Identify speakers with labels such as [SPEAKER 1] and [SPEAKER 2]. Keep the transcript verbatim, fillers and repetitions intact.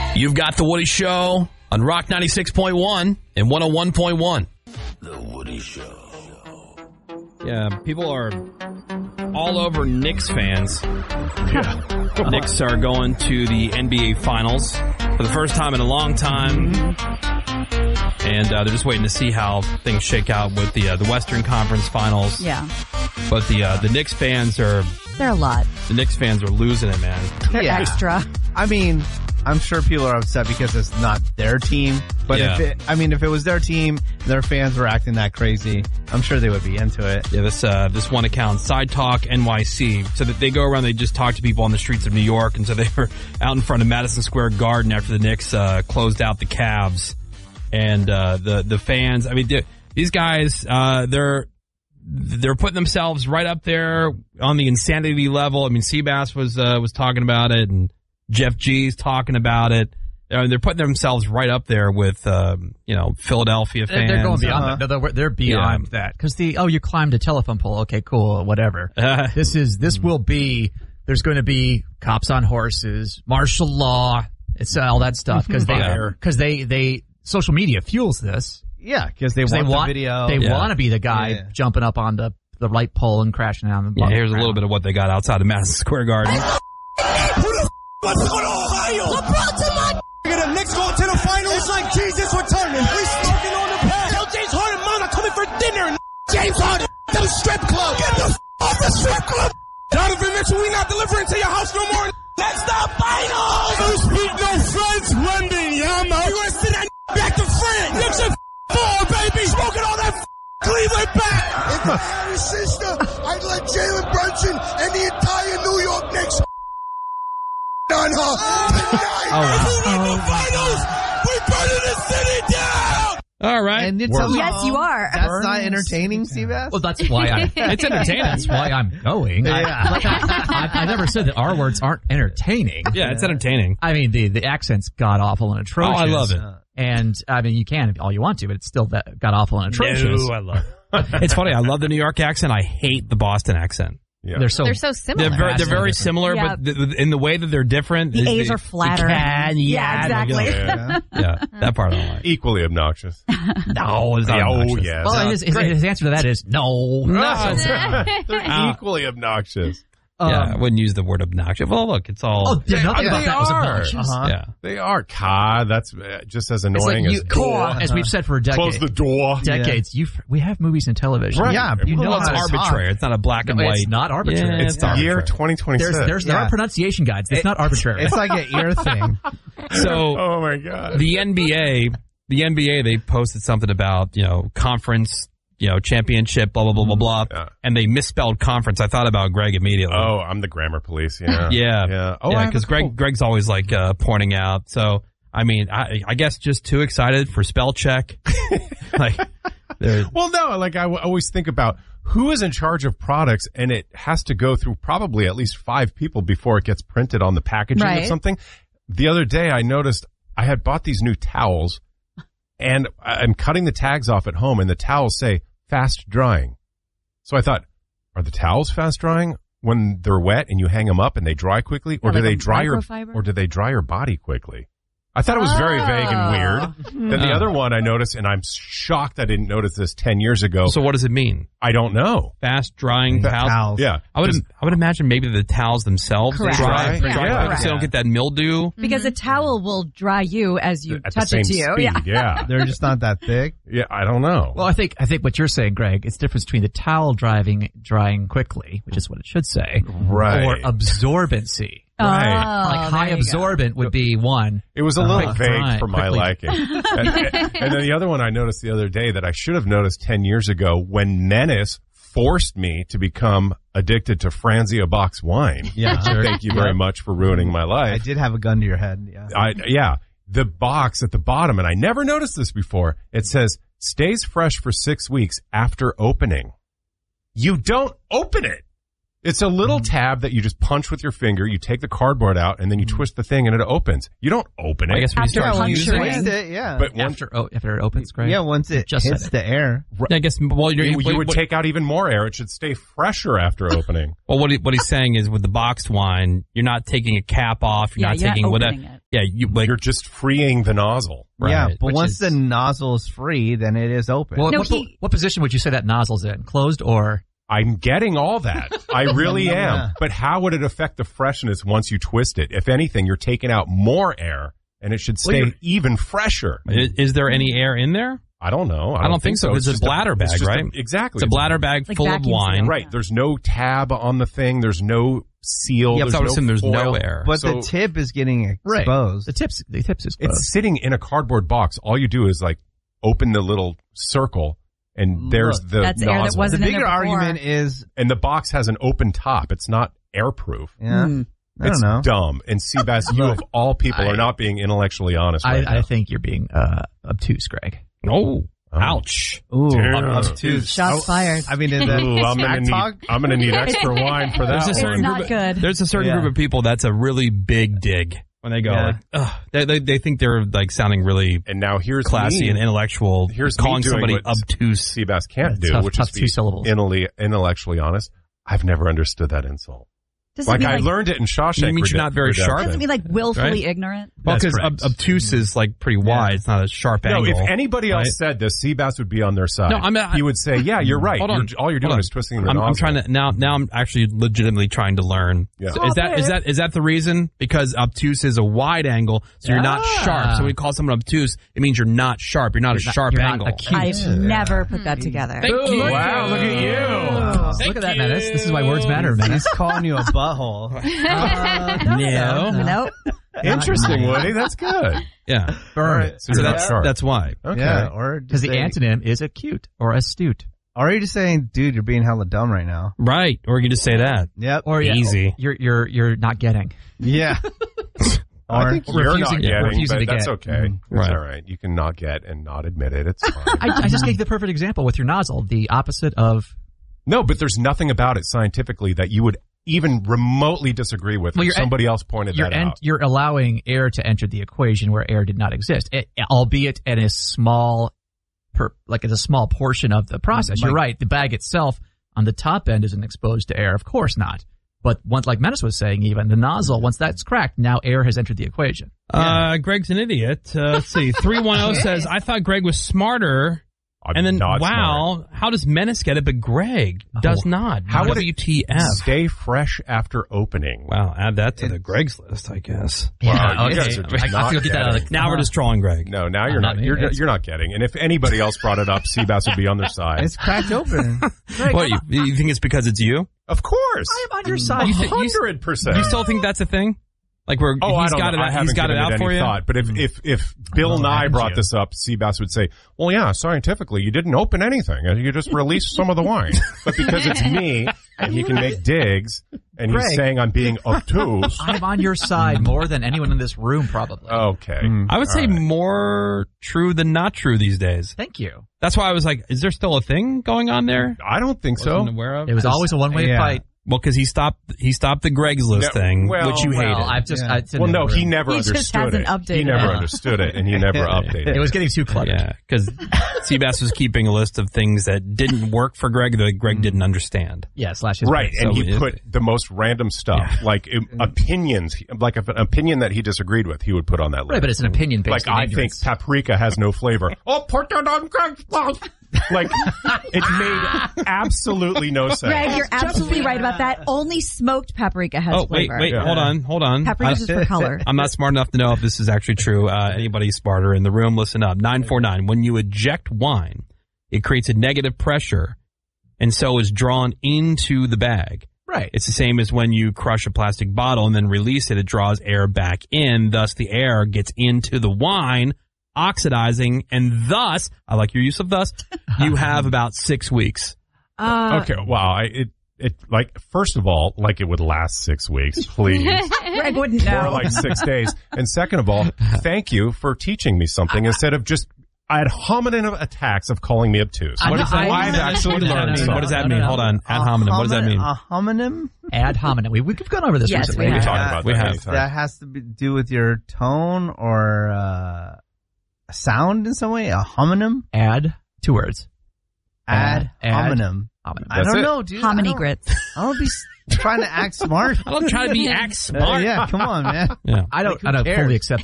[SPEAKER 1] You've got The Woody Show on Rock ninety-six point one and one oh one point one. The Woody Show.
[SPEAKER 2] Yeah, people are all over Knicks fans.
[SPEAKER 1] Yeah.
[SPEAKER 2] Knicks are going to the N B A Finals for the first time in a long time. And uh, they're just waiting to see how things shake out with the uh, the Western Conference Finals.
[SPEAKER 3] Yeah.
[SPEAKER 2] But the uh, the Knicks fans are...
[SPEAKER 3] They're a lot.
[SPEAKER 2] The Knicks fans are losing it, man.
[SPEAKER 3] They're
[SPEAKER 4] Yeah.
[SPEAKER 3] extra.
[SPEAKER 4] I mean, I'm sure people are upset because it's not their team. But
[SPEAKER 2] Yeah.
[SPEAKER 4] if it, I mean, if it was their team, their fans were acting that crazy, I'm sure they would be into it.
[SPEAKER 2] Yeah, this uh, this one account, Side Talk N Y C. So that they go around, they just talk to people on the streets of New York, and so they were out in front of Madison Square Garden after the Knicks uh, closed out the Cavs, and uh, the the fans. I mean, these guys, uh, they're they're putting themselves right up there on the insanity level. I mean, Seabass was uh, was talking about it, and Jeff G's talking about it. I mean, they're putting themselves right up there with, um, you know, Philadelphia fans.
[SPEAKER 5] They're going beyond
[SPEAKER 4] Uh-huh.
[SPEAKER 5] that. They're, they're beyond
[SPEAKER 2] Yeah.
[SPEAKER 5] that. Because the, oh, you climbed a telephone pole. Okay, cool, whatever.
[SPEAKER 2] Uh,
[SPEAKER 5] This is, this will be, there's going to be cops on horses, martial law, it's all that stuff. Because they,
[SPEAKER 2] Fire.
[SPEAKER 5] because they, they, social media fuels this.
[SPEAKER 4] Yeah, because they
[SPEAKER 5] 'Cause
[SPEAKER 4] want
[SPEAKER 5] they want
[SPEAKER 4] the video.
[SPEAKER 5] They
[SPEAKER 2] Yeah.
[SPEAKER 5] want to be the guy
[SPEAKER 4] Yeah.
[SPEAKER 5] jumping up on the, the light pole and crashing down the
[SPEAKER 2] yeah, here's a little bit of what they got outside of Madison Square Garden.
[SPEAKER 6] Who the f*** wants to go to Ohio? LeBron's in my the Knicks going to the finals. It's like Jesus returning. We smoking on the pad. Tell James Harden, Mom, I'm coming for dinner. James Harden, the strip club. Get the f*** off the strip club. Donovan Mitchell, we not delivering to your house no more. That's the finals. You speak no French, London, Yama. You gonna send that back to France. Knicks are four, baby. Smoking all that Cleveland back. If I had a sister, I'd let Jalen Brunson and the entire New York Knicks on her. Tonight,
[SPEAKER 5] wow.
[SPEAKER 6] if we win the finals, we burning the city down.
[SPEAKER 2] All right.
[SPEAKER 4] And it's
[SPEAKER 5] We're-
[SPEAKER 4] somehow-
[SPEAKER 3] Yes, you are.
[SPEAKER 4] That's not entertaining, Seabass?
[SPEAKER 5] Well, that's why I.
[SPEAKER 2] It's entertaining.
[SPEAKER 5] That's why I'm going. I,
[SPEAKER 4] Yeah.
[SPEAKER 5] like I, I, I never said that our words aren't entertaining.
[SPEAKER 2] Yeah, it's entertaining.
[SPEAKER 5] I mean, the the accent's god awful and
[SPEAKER 2] Oh,
[SPEAKER 5] atrocious.
[SPEAKER 2] I love it.
[SPEAKER 5] And I mean, you can all you want to, but it's still that god awful and atrocious.
[SPEAKER 2] No, I love it. It's funny. I love the New York accent. I hate the Boston accent.
[SPEAKER 7] Yeah.
[SPEAKER 5] They're so
[SPEAKER 3] They're so similar.
[SPEAKER 2] They're very, they're very
[SPEAKER 5] Different.
[SPEAKER 2] similar,
[SPEAKER 3] Yeah.
[SPEAKER 2] but th- in the way that they're different.
[SPEAKER 3] The
[SPEAKER 2] is
[SPEAKER 3] A's
[SPEAKER 2] the-
[SPEAKER 3] are flatter.
[SPEAKER 2] the can,
[SPEAKER 3] Yeah,
[SPEAKER 2] yeah,
[SPEAKER 3] exactly.
[SPEAKER 7] Yeah.
[SPEAKER 2] Yeah, that part I don't like.
[SPEAKER 7] Equally obnoxious.
[SPEAKER 2] No, it's not
[SPEAKER 7] Yeah, oh,
[SPEAKER 2] obnoxious.
[SPEAKER 7] yes.
[SPEAKER 5] well, his, his, his answer to that is no.
[SPEAKER 2] No.
[SPEAKER 7] They're
[SPEAKER 2] Uh,
[SPEAKER 7] equally obnoxious.
[SPEAKER 2] Yeah,
[SPEAKER 5] Um,
[SPEAKER 2] I wouldn't use the word obnoxious. Well, look, it's all.
[SPEAKER 5] Oh, yeah, nothing
[SPEAKER 7] Yeah,
[SPEAKER 5] about
[SPEAKER 7] they
[SPEAKER 5] that was
[SPEAKER 7] are.
[SPEAKER 5] obnoxious.
[SPEAKER 4] Uh-huh.
[SPEAKER 2] yeah.
[SPEAKER 7] They are. Ka, that's uh, just as
[SPEAKER 5] It's like
[SPEAKER 7] annoying
[SPEAKER 5] you,
[SPEAKER 7] as door.
[SPEAKER 5] as we've said for a decade,
[SPEAKER 7] Close the door.
[SPEAKER 5] decades. You we have movies and television.
[SPEAKER 7] Right.
[SPEAKER 4] Yeah, you know
[SPEAKER 2] Well, it's
[SPEAKER 4] how to talk.
[SPEAKER 2] arbitrary. It's not a black and
[SPEAKER 5] No,
[SPEAKER 2] white.
[SPEAKER 5] it's not arbitrary.
[SPEAKER 2] Yeah,
[SPEAKER 7] It's the
[SPEAKER 2] arbitrary.
[SPEAKER 7] year twenty twenty-six.
[SPEAKER 5] There's there's there
[SPEAKER 4] Yeah.
[SPEAKER 5] are pronunciation guides. It's
[SPEAKER 4] It-
[SPEAKER 5] not arbitrary.
[SPEAKER 4] It's like an ear thing.
[SPEAKER 2] So
[SPEAKER 7] Oh my god.
[SPEAKER 2] the N B A, the N B A, they posted something about you know conference, you know championship, blah blah blah blah blah,
[SPEAKER 7] Yeah.
[SPEAKER 2] and they misspelled conference. I thought about Greg immediately.
[SPEAKER 7] Oh, I'm the grammar police. Yeah.
[SPEAKER 2] Yeah.
[SPEAKER 7] Yeah. Oh,
[SPEAKER 2] yeah,
[SPEAKER 7] I
[SPEAKER 2] because
[SPEAKER 7] have a
[SPEAKER 2] Greg
[SPEAKER 7] cool-
[SPEAKER 2] Greg's always like uh, pointing out. So I mean, I, I guess just too excited for spell check. like, they're-
[SPEAKER 7] Well, no, like I w- always think about who is in charge of products, and it has to go through probably at least five people before it gets printed on the packaging
[SPEAKER 3] Right.
[SPEAKER 7] of something. The other day, I noticed I had bought these new towels, and I'm cutting the tags off at home, and the towels say fast drying. So I thought, are the towels fast drying when they're wet and you hang them up and they dry quickly, or
[SPEAKER 3] Or
[SPEAKER 7] do
[SPEAKER 3] like
[SPEAKER 7] they
[SPEAKER 3] a
[SPEAKER 7] dry your
[SPEAKER 3] microfiber?
[SPEAKER 7] or do they dry your body quickly? I thought it was very vague and weird. Then the
[SPEAKER 2] Oh.
[SPEAKER 7] other one I noticed, and I'm shocked I didn't notice this ten years ago.
[SPEAKER 2] so what does it mean?
[SPEAKER 7] I don't know.
[SPEAKER 2] Fast drying
[SPEAKER 4] The
[SPEAKER 2] towels?
[SPEAKER 4] towels.
[SPEAKER 7] Yeah.
[SPEAKER 2] I would
[SPEAKER 7] Just-
[SPEAKER 2] I would imagine maybe the towels themselves
[SPEAKER 3] Correct.
[SPEAKER 2] they dry,
[SPEAKER 7] Dry?
[SPEAKER 2] dry
[SPEAKER 7] Yeah.
[SPEAKER 2] quick so they don't get that mildew.
[SPEAKER 3] Because a towel will dry you as you
[SPEAKER 7] at the
[SPEAKER 3] touch
[SPEAKER 7] same
[SPEAKER 3] it to you.
[SPEAKER 7] speed.
[SPEAKER 3] Yeah.
[SPEAKER 7] Yeah.
[SPEAKER 4] They're just not that thick.
[SPEAKER 7] Yeah, I don't know.
[SPEAKER 5] Well, I think I think what you're saying, Greg, it's the difference between the towel driving drying quickly, which is what it should say,
[SPEAKER 7] Right.
[SPEAKER 5] or absorbency.
[SPEAKER 7] Right.
[SPEAKER 3] Oh,
[SPEAKER 5] like high
[SPEAKER 3] there you go.
[SPEAKER 5] absorbent would be one.
[SPEAKER 7] It was a little
[SPEAKER 5] Quick
[SPEAKER 7] vague
[SPEAKER 5] dry,
[SPEAKER 7] for my
[SPEAKER 5] quickly.
[SPEAKER 7] liking. and, and then the other one I noticed the other day that I should have noticed ten years ago when Menace forced me to become addicted to Franzia box wine.
[SPEAKER 4] Yeah, sure.
[SPEAKER 7] Thank you very much for ruining my
[SPEAKER 4] I
[SPEAKER 7] life.
[SPEAKER 4] did have a gun to your head. Yeah.
[SPEAKER 7] I, yeah. The box at the bottom, and I never noticed this before, it says, stays fresh for six weeks after opening. You don't open it. It's a little tab that you just punch with your finger. You take the cardboard out, and then you twist the thing, and it opens. You don't open it.
[SPEAKER 2] I guess when you
[SPEAKER 3] After
[SPEAKER 2] start
[SPEAKER 3] puncturing.
[SPEAKER 2] using it,
[SPEAKER 4] Twist it, yeah.
[SPEAKER 7] But once,
[SPEAKER 5] After, oh, after it opens, Greg?
[SPEAKER 4] yeah, once it
[SPEAKER 5] Just
[SPEAKER 4] hits
[SPEAKER 5] said it.
[SPEAKER 4] the air.
[SPEAKER 2] I guess well, you're,
[SPEAKER 7] you, you would
[SPEAKER 2] what,
[SPEAKER 7] take out even more air. It should stay fresher after opening.
[SPEAKER 2] well, what, he, what he's saying is with the boxed wine, you're not taking a cap off. You're
[SPEAKER 3] Yeah,
[SPEAKER 2] not
[SPEAKER 3] you're not
[SPEAKER 2] taking whatever.
[SPEAKER 3] opening it.
[SPEAKER 2] Yeah, you like
[SPEAKER 7] You're just freeing the nozzle.
[SPEAKER 2] Right.
[SPEAKER 4] Yeah, but
[SPEAKER 5] Which
[SPEAKER 4] once
[SPEAKER 5] is-
[SPEAKER 4] the nozzle is free, then it is open.
[SPEAKER 5] Well,
[SPEAKER 3] No,
[SPEAKER 5] what,
[SPEAKER 3] he-
[SPEAKER 5] what position would you say that nozzle's in? Closed or?
[SPEAKER 7] I'm getting all that. I really am.
[SPEAKER 4] Yeah.
[SPEAKER 7] But how would it affect the freshness once you twist it? If anything, you're taking out more air, and it should stay
[SPEAKER 5] Well,
[SPEAKER 7] even fresher.
[SPEAKER 2] is, is there any air in there?
[SPEAKER 7] I don't know. I
[SPEAKER 2] I don't think so, 'cause it's a
[SPEAKER 7] just
[SPEAKER 2] bladder
[SPEAKER 7] it's
[SPEAKER 2] bag,
[SPEAKER 7] just a-
[SPEAKER 2] right?
[SPEAKER 7] exactly.
[SPEAKER 2] It's a bladder bag
[SPEAKER 3] Like
[SPEAKER 2] full of
[SPEAKER 3] vacuum
[SPEAKER 2] wine.
[SPEAKER 3] seal.
[SPEAKER 7] Right. There's no tab on the thing. There's no seal.
[SPEAKER 2] Yeah,
[SPEAKER 7] there's
[SPEAKER 2] but I would
[SPEAKER 7] no
[SPEAKER 2] assume there's no
[SPEAKER 7] foil.
[SPEAKER 2] air.
[SPEAKER 4] but
[SPEAKER 7] So
[SPEAKER 4] the tip is getting exposed.
[SPEAKER 5] The tips, the tips is closed.
[SPEAKER 7] it's sitting in a cardboard box. All you do is like open the little circle, and there's
[SPEAKER 4] Look,
[SPEAKER 7] the
[SPEAKER 3] That's air that
[SPEAKER 7] nozzle.
[SPEAKER 4] The
[SPEAKER 3] wasn't in
[SPEAKER 4] bigger
[SPEAKER 3] there before.
[SPEAKER 4] argument is,
[SPEAKER 7] And the box has an open top. It's not airproof.
[SPEAKER 4] yeah,
[SPEAKER 3] Hmm.
[SPEAKER 4] I
[SPEAKER 7] It's
[SPEAKER 4] don't know.
[SPEAKER 7] dumb. And Seabass, you of all people
[SPEAKER 5] I-
[SPEAKER 7] are not being intellectually honest
[SPEAKER 5] I,
[SPEAKER 7] right now.
[SPEAKER 5] I think you're being uh, obtuse, Greg.
[SPEAKER 2] Oh,
[SPEAKER 7] Oh.
[SPEAKER 2] ouch.
[SPEAKER 4] Ooh,
[SPEAKER 7] Damn.
[SPEAKER 4] obtuse.
[SPEAKER 3] Shots fired.
[SPEAKER 4] I mean, is that
[SPEAKER 7] Ooh, I'm gonna
[SPEAKER 4] smack
[SPEAKER 7] need
[SPEAKER 4] talk?
[SPEAKER 7] I'm gonna need extra wine for
[SPEAKER 2] There's
[SPEAKER 7] that
[SPEAKER 2] a certain
[SPEAKER 3] It's
[SPEAKER 7] one.
[SPEAKER 3] not
[SPEAKER 2] group of-
[SPEAKER 3] good.
[SPEAKER 2] There's a certain
[SPEAKER 4] Yeah.
[SPEAKER 2] group of people that's a really big dig when they go
[SPEAKER 4] Yeah.
[SPEAKER 2] like, ugh. They, they they think they're like sounding really
[SPEAKER 7] And now here's
[SPEAKER 2] classy
[SPEAKER 7] me.
[SPEAKER 2] and intellectual.
[SPEAKER 7] Here's me
[SPEAKER 2] calling
[SPEAKER 7] doing
[SPEAKER 2] somebody
[SPEAKER 7] what
[SPEAKER 2] obtuse.
[SPEAKER 7] Seabass can't
[SPEAKER 5] That's
[SPEAKER 7] do,
[SPEAKER 5] tough-
[SPEAKER 7] which
[SPEAKER 5] tough
[SPEAKER 7] is
[SPEAKER 5] two
[SPEAKER 7] be
[SPEAKER 5] syllables.
[SPEAKER 7] intelle- intellectually honest. I've never understood that insult.
[SPEAKER 3] Does it
[SPEAKER 7] Like
[SPEAKER 3] mean
[SPEAKER 7] I
[SPEAKER 3] like,
[SPEAKER 7] learned it in Shawshank.
[SPEAKER 2] You mean you're not very
[SPEAKER 7] Redemption.
[SPEAKER 2] sharp?
[SPEAKER 3] does it mean like willfully
[SPEAKER 2] Right?
[SPEAKER 3] ignorant?
[SPEAKER 2] Well,
[SPEAKER 5] That's
[SPEAKER 2] because
[SPEAKER 5] correct.
[SPEAKER 2] ob- obtuse is like pretty wide. It's not a sharp
[SPEAKER 7] No,
[SPEAKER 2] angle.
[SPEAKER 7] if anybody else
[SPEAKER 2] right?
[SPEAKER 7] said this, Seabass would be on their side.
[SPEAKER 2] No, I'm not-
[SPEAKER 7] he would say, "Yeah, you're right.
[SPEAKER 2] Hold on.
[SPEAKER 7] You're, all you're doing
[SPEAKER 2] Hold on.
[SPEAKER 7] is twisting the
[SPEAKER 2] I'm,
[SPEAKER 7] nozzle."
[SPEAKER 2] I'm trying to now. Now I'm actually legitimately trying to learn.
[SPEAKER 7] Yeah.
[SPEAKER 2] So is that is that is that the reason? Because obtuse is a wide angle, so you're not
[SPEAKER 5] Ah.
[SPEAKER 2] sharp. So when you call someone obtuse, it means you're not sharp. You're not a
[SPEAKER 5] You're not-
[SPEAKER 2] sharp
[SPEAKER 5] you're not
[SPEAKER 2] angle.
[SPEAKER 5] acute.
[SPEAKER 3] I've never put that together.
[SPEAKER 2] Thank you.
[SPEAKER 7] Wow, look at you.
[SPEAKER 2] Thank
[SPEAKER 5] Look at that,
[SPEAKER 2] you.
[SPEAKER 5] Menace. This is why words matter, Menace.
[SPEAKER 4] He's calling you a butthole.
[SPEAKER 2] No.
[SPEAKER 3] Nope.
[SPEAKER 7] Interesting, Woody. That's good.
[SPEAKER 2] Yeah.
[SPEAKER 5] Burn it.
[SPEAKER 7] So
[SPEAKER 2] So
[SPEAKER 7] you're not
[SPEAKER 2] that's
[SPEAKER 7] sharp.
[SPEAKER 2] that's why.
[SPEAKER 7] Okay.
[SPEAKER 4] Yeah, or
[SPEAKER 5] Because
[SPEAKER 4] just
[SPEAKER 5] the
[SPEAKER 4] say-
[SPEAKER 5] antonym is acute or astute.
[SPEAKER 4] Or are you just saying, dude, you're being hella dumb right now?
[SPEAKER 2] Right. Or you can just say that.
[SPEAKER 4] Yep.
[SPEAKER 5] Or yeah,
[SPEAKER 2] Easy.
[SPEAKER 5] You're you're you're not getting.
[SPEAKER 4] Yeah.
[SPEAKER 7] I
[SPEAKER 4] Or
[SPEAKER 7] think you're not
[SPEAKER 5] refusing-
[SPEAKER 7] getting,
[SPEAKER 5] refusing
[SPEAKER 7] but
[SPEAKER 5] to
[SPEAKER 7] that's
[SPEAKER 5] get.
[SPEAKER 7] okay.
[SPEAKER 5] Mhm.
[SPEAKER 7] It's
[SPEAKER 2] Right.
[SPEAKER 7] all right. You can not get and not admit it. It's fine.
[SPEAKER 5] I, I just gave the perfect example with your nozzle. The opposite of
[SPEAKER 7] No, but there's nothing about it scientifically that you would even remotely disagree with.
[SPEAKER 5] Well,
[SPEAKER 7] if
[SPEAKER 5] you're-
[SPEAKER 7] somebody else pointed
[SPEAKER 5] you're
[SPEAKER 7] that
[SPEAKER 5] en-
[SPEAKER 7] out.
[SPEAKER 5] you're allowing air to enter the equation where air did not exist, it, albeit in a small, per, like it's a small portion of the process. You're
[SPEAKER 4] Like-
[SPEAKER 5] right. The bag itself on the top end isn't exposed to air. Of course not. But once, like Menace was saying, even the nozzle, once that's cracked, now air has entered the equation.
[SPEAKER 2] Uh, Greg's an idiot. Uh, let's see. three one zero says, I thought Greg was smarter.
[SPEAKER 7] I'm
[SPEAKER 2] And then,
[SPEAKER 7] not
[SPEAKER 2] wow,
[SPEAKER 7] smart.
[SPEAKER 2] how does Menace get it, but Greg does
[SPEAKER 5] Oh.
[SPEAKER 2] not?
[SPEAKER 7] How would it
[SPEAKER 2] W T F?
[SPEAKER 7] Stay fresh after opening.
[SPEAKER 2] Wow, add that to the Greg's list, I guess.
[SPEAKER 7] Wow, you
[SPEAKER 5] okay.
[SPEAKER 7] guys are just
[SPEAKER 5] I, I
[SPEAKER 7] not
[SPEAKER 5] have to go get that out of the,
[SPEAKER 2] Now we're just trolling Greg.
[SPEAKER 7] No, now you're
[SPEAKER 5] I'm
[SPEAKER 7] not.
[SPEAKER 5] not-
[SPEAKER 7] You're
[SPEAKER 5] it's-
[SPEAKER 7] you're not getting. And if anybody else brought it up, Seabass would be on their side.
[SPEAKER 4] It's cracked open.
[SPEAKER 2] What, you, you think it's because it's you?
[SPEAKER 7] Of course,
[SPEAKER 5] I'm on your side.
[SPEAKER 2] You thi- you-
[SPEAKER 7] hundred percent.
[SPEAKER 2] You still think that's a thing? Like we're,
[SPEAKER 7] Oh,
[SPEAKER 2] he's
[SPEAKER 7] I don't
[SPEAKER 2] got
[SPEAKER 7] know. I
[SPEAKER 2] it,
[SPEAKER 7] haven't
[SPEAKER 2] he's got it
[SPEAKER 7] given
[SPEAKER 2] out
[SPEAKER 7] any
[SPEAKER 2] for you?
[SPEAKER 7] thought. But if if if Bill
[SPEAKER 5] Oh,
[SPEAKER 7] Nye
[SPEAKER 5] haven't
[SPEAKER 7] brought
[SPEAKER 5] you?
[SPEAKER 7] this up, Seabass would say, "Well, yeah, scientifically, you didn't open anything. You just released some of the wine." But because it's me and he can make digs, and he's
[SPEAKER 5] Greg.
[SPEAKER 7] saying I'm being obtuse.
[SPEAKER 5] I'm on your side more than anyone in this room, probably.
[SPEAKER 7] Okay,
[SPEAKER 2] I would say
[SPEAKER 7] All right.
[SPEAKER 2] more true than not true these days.
[SPEAKER 5] Thank you.
[SPEAKER 2] That's why I was like, is there still a thing going on there?
[SPEAKER 7] I don't think so.
[SPEAKER 2] Wasn't aware of?
[SPEAKER 5] It was always a one-way
[SPEAKER 4] Yeah.
[SPEAKER 5] fight.
[SPEAKER 2] Well, because he stopped, he stopped the Greg's List
[SPEAKER 7] No,
[SPEAKER 2] thing,
[SPEAKER 7] well,
[SPEAKER 2] which you
[SPEAKER 5] Well,
[SPEAKER 2] hated.
[SPEAKER 5] I've just,
[SPEAKER 4] Yeah.
[SPEAKER 5] I, it's in
[SPEAKER 7] Well,
[SPEAKER 5] the
[SPEAKER 7] no,
[SPEAKER 5] room.
[SPEAKER 7] he never
[SPEAKER 3] He just
[SPEAKER 7] understood
[SPEAKER 3] hasn't
[SPEAKER 7] it.
[SPEAKER 3] updated
[SPEAKER 7] He never
[SPEAKER 5] it.
[SPEAKER 7] understood it, and he never updated
[SPEAKER 5] It
[SPEAKER 7] it.
[SPEAKER 5] was getting too cluttered.
[SPEAKER 2] Yeah, because Seabass was keeping a list of things that didn't work for Greg that Greg didn't understand.
[SPEAKER 5] Yeah, slash his
[SPEAKER 7] Right, and
[SPEAKER 2] So
[SPEAKER 7] he
[SPEAKER 2] it-
[SPEAKER 7] put the most random stuff, like um, opinions, like if an opinion that he disagreed with, he would put on that list.
[SPEAKER 5] Right, but it's an opinion based
[SPEAKER 7] Like,
[SPEAKER 5] on
[SPEAKER 7] I think
[SPEAKER 5] ignorance.
[SPEAKER 7] paprika has no flavor. Oh, put that on Greg's list. Like, it made absolutely no sense.
[SPEAKER 3] Greg, you're absolutely right about that. Only smoked paprika has
[SPEAKER 2] Oh, wait,
[SPEAKER 3] flavor.
[SPEAKER 2] wait,
[SPEAKER 7] Yeah.
[SPEAKER 2] hold on, hold on.
[SPEAKER 3] Paprika's
[SPEAKER 2] I-
[SPEAKER 3] just for color.
[SPEAKER 2] I'm not smart enough to know if this is actually true. Uh, anybody smarter in the room, listen up. nine four nine, when you eject wine, it creates a negative pressure and so is drawn into the bag.
[SPEAKER 5] Right.
[SPEAKER 2] It's the same as when you crush a plastic bottle and then release it, it draws air back in. Thus, the air gets into the wine, oxidizing, and thus, I like your use of thus, you have about six weeks.
[SPEAKER 3] Uh,
[SPEAKER 7] Okay, wow. I, it, it, like, first of all, like it would last six weeks, please.
[SPEAKER 3] Greg wouldn't
[SPEAKER 7] Or
[SPEAKER 3] know.
[SPEAKER 7] like six days. And second of all, thank you for teaching me something instead of just I had hominem attacks of calling me obtuse.
[SPEAKER 2] What does that
[SPEAKER 7] I've
[SPEAKER 2] mean?
[SPEAKER 7] actually learned.
[SPEAKER 2] What does that mean? Hold on. Ad hominem. What does that mean?
[SPEAKER 4] A homonym?
[SPEAKER 5] Ad hominem. We, we've gone over this
[SPEAKER 3] Yes,
[SPEAKER 5] recently.
[SPEAKER 3] we
[SPEAKER 7] We
[SPEAKER 3] have.
[SPEAKER 7] talked about
[SPEAKER 2] We
[SPEAKER 7] that
[SPEAKER 2] have.
[SPEAKER 7] anytime.
[SPEAKER 4] That has to be, do with your tone or uh, a sound in some way? A homonym?
[SPEAKER 5] Ad, two words.
[SPEAKER 4] Ad,
[SPEAKER 5] Ad.
[SPEAKER 4] homonym.
[SPEAKER 5] Hominem.
[SPEAKER 4] I
[SPEAKER 7] That's
[SPEAKER 4] don't
[SPEAKER 7] it.
[SPEAKER 4] know, dude.
[SPEAKER 3] Hominy
[SPEAKER 4] I don't-
[SPEAKER 3] grits.
[SPEAKER 4] I don't be s- trying to act smart.
[SPEAKER 2] I don't try to be act
[SPEAKER 4] Uh,
[SPEAKER 2] smart.
[SPEAKER 4] yeah, come on, man.
[SPEAKER 2] Yeah.
[SPEAKER 5] I don't,
[SPEAKER 4] Like, who
[SPEAKER 5] I don't
[SPEAKER 4] cares?
[SPEAKER 5] fully accept